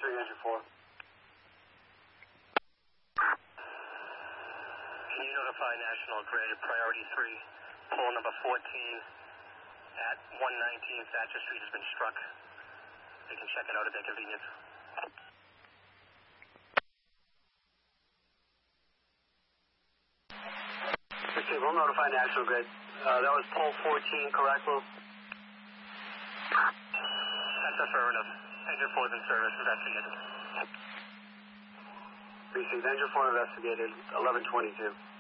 3, engine 4. Can you notify National Grid Priority 3, pole number 14 at 119 Thatcher Street has been struck. They can check it out at their convenience. Okay, we'll notify National Grid. That was pole 14, correct, Lou? That's affirmative. Engine 4 is in service. Investigated. Received. Engine 4 investigated. 1122.